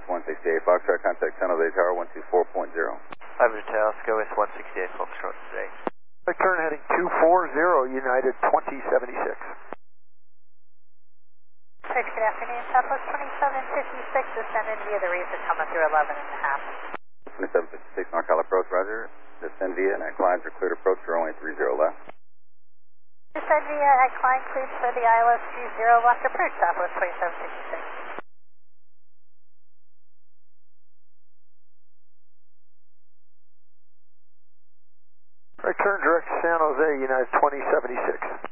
168 Foxtrot, contact San Jose Tower 124.0. 5 Hotel, Oscar with 168 Foxtrot today. Return heading 240, United 2076. Good afternoon, Southwest 2756, descending via the reason coming through 11 and a half. 2756 NorCal approach, roger. Descend via and climbs are cleared approach for runway 30 left. Descend via at climb cleared for the ILS 30 left approach, Southwest 2756. Return direct San Jose, United 2076.